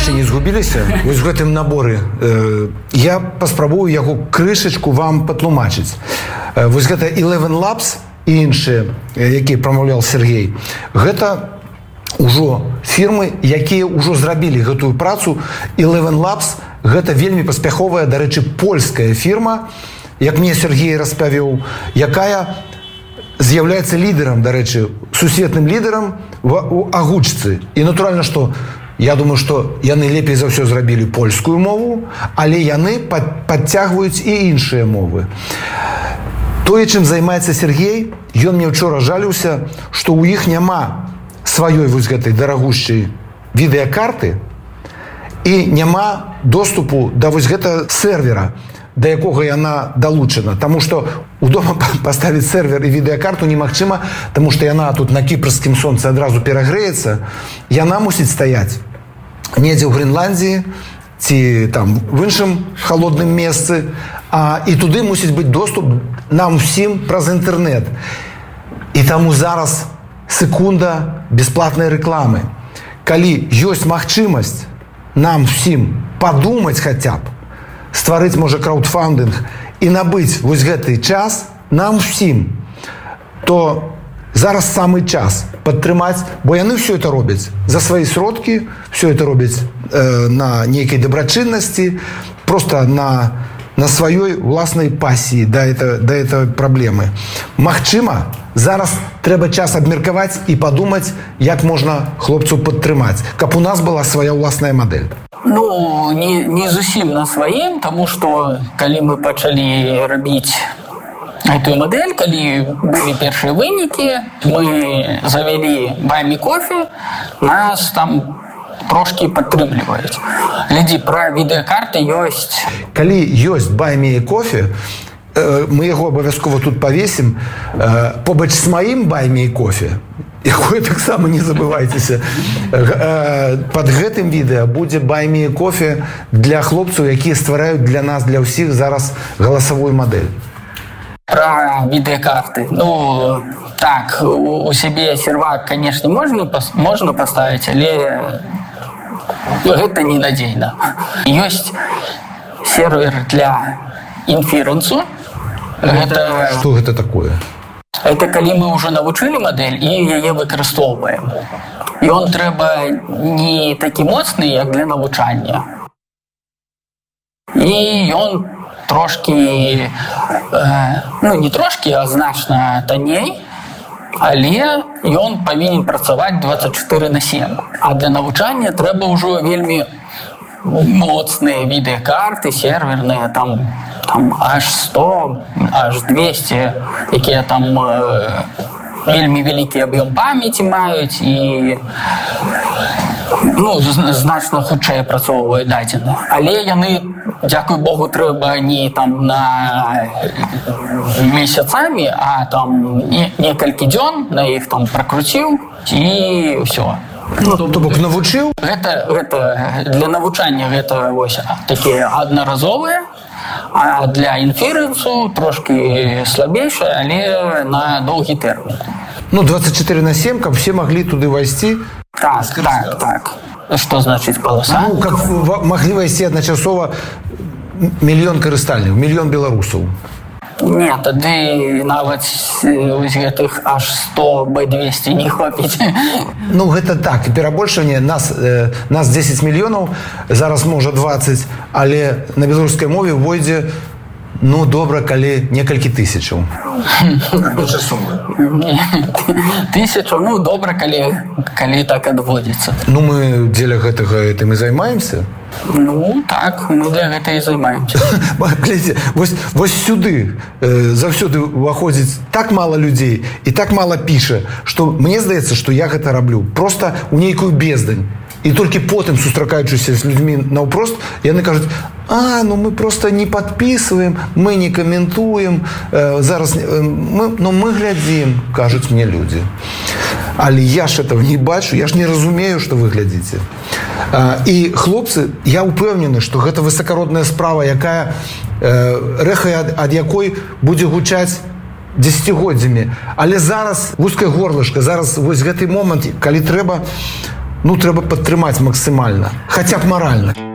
яшчэ не згубіліся вось в гэтым наборы, я паспрабую яго крышачку вам патлумачыць. Вось гэта Eleven Labs і іншыя, якія прамаўляў Сергей, гэта ўжо фірмы, якія ўжо зрабілі гэтую працу. Eleven Labs гэта вельмі паспяховая, дарэчы, польская фірма, як мне Сергей распавёў, якая з'яўляецца лідарам, дарэчы, сусветным лідарам у агучцы. І натуральна, што я думаю, што яны лепей за ўсё зрабілі польскую мову, але яны падцягваюць і іншыя мовы. Тое, чым займаецца Сергей, ён мне ўчора жаліўся, што ў іх няма сваёй вось гэтай дарагущай відэакарты і няма доступу да вось гэтага сервера, да якога яна далучана. Таму што у дома паставіць сервер і відэакарту немагчыма, таму што яна тут на кіпрскім сонцы адразу перагрэецца. Яна мусіць стаяць недзе ў Грэнландіі ці там в іншым халодным месцы, і туды мусіць быць доступ нам усім праз інтэрнэт. І таму зараз секунда бясплатнай рэкламы. Калі ёсць магчымасць нам усім падумаць хаця б, стварыць, можа, краудфандинг і набыць вось гэты час нам усім, то зараз самы час падтрымаць, бо яны ўсё это робяць за свае сродкі, ўсё это робяць на нейкай дабрачыннасці, проста на сваёй уласнай пасіі да этой праблемы. Магчыма, зараз трэба час абмеркаваць і падумаць, як можна хлопцаў падтрымаць, каб у нас была свая ўласная мадэль. Ну, не зусім на сваім, таму што калі мы пачалі рабіць гэтую мадэль, калі былі першыя вынікі, мы завялі Buy Me Coffee, нас там трошкі падтрымліваюць. Глядзі, пра відэакарты ёсць. Калі ёсць Buy Me Coffee, мы яго абавязкова тут павесім побач з маім Buy Me Coffee, якое таксама не забывайцеся. Пад гэтым відэа будзе Buy Me Coffee для хлопцаў, якія ствараюць для нас, для ўсіх зараз галасавую мадэль. Пра відэакарты. Ну, так, у сябе сервак, конечно, можна паставіць, але гэта ненадзейна. Ёсць сервер для інферэнсу. Што гэта такое? Это калі мы ўжо навучылі мадэль і яе выкарыстоўваем. Ён трэба не такі моцны, як для навучання. І ён трошкі, ну не трошкі, а значна танней, але ён павінен працаваць 24/7. А для навучання трэба ўжо вельмі моцныя відэакарты, серверныя, там аж 100, аж 200, якія там вельмі вялікі аб'ём памяці маюць і значна хутчэй апрацоўваюць дадзеных. Але яны, дзякуй Богу, трэба не там на месяцамі, а там некалькі дзён на іх там пракруціў і ўсё. То бок навучыў? Гэта для навучання гэта вось такія аднаразовыя, а для інферэнсу трошкі слабейшая, але на доўгі тэрмін. 24/7, каб все маглі туды вайсці? Так. Што значыць паласа? Ну, каб маглі вайсці адначасова мільён карыстальнікаў, мільён беларусаў. Не, тады нават вось гэтых аж 100 Б200 не хопіць. Ну, гэта так, перабольшанне. Нас 10 мільёнаў, зараз можа 20, але на беларускай мове войдзе, ну, добра, калі некалькі тысячаў. Тысячу, ну, добра, калі так адводзіцца. Ну, мы дзеля гэтага гэтым і займаемся. Ну, так, мы для гэта і займаемся. Глядзіце, вось сюды заўсёды ўваходзіць так мала людзей і так мала піша, што мне здаецца, што я гэта раблю просто ў нейкую бездань. І толькі потым, сустракаючыся з людзьмі наўпрост, яны кажуць: ну мы просто не подписываем, мы не комментуем, зараз мы глядзім, кажуць мне людзі. Але я ж этого не бачу, я ж не разумею, што вы глядзіце. І хлопцы, я ўпэўнены, што гэта высакародная справа, якая рэха ад якой будзе гучаць десятгоддзямі. Але зараз вузкае горлышко, зараз вось гэты момант, калі трэба трэба падтрымаць максімальна, хаця б маральна.